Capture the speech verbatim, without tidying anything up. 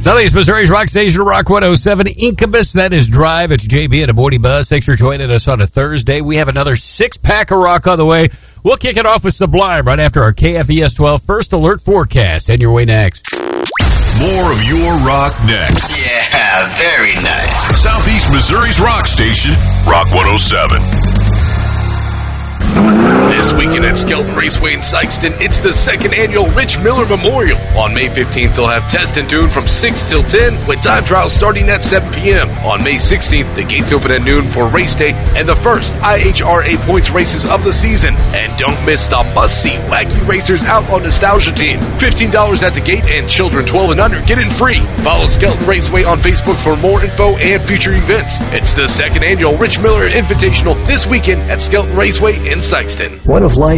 Southeast Missouri's Rock Station, Rock one oh seven. Incubus, that is Drive. It's J B and a Morning Buzz. Thanks for joining us on a Thursday. We have another six-pack of rock on the way. We'll kick it off with Sublime right after our K F E S twelve First Alert forecast. Head your way next. More of your rock next. Yeah, very nice. Southeast Missouri's Rock Station, Rock one oh seven. This weekend at Skelton Raceway in Sikeston, it's the second annual Rich Miller Memorial. On May fifteenth, they'll have Test and Tune from six till ten, with time trials starting at seven p.m. On May sixteenth, the gates open at noon for race day and the first I H R A points races of the season. And don't miss the must-see Wacky Racers Outlaw Nostalgia Team. fifteen dollars at the gate, and children twelve and under get in free. Follow Skelton Raceway on Facebook for more info and future events. It's the second annual Rich Miller Invitational this weekend at Skelton Raceway in Sikeston. What if life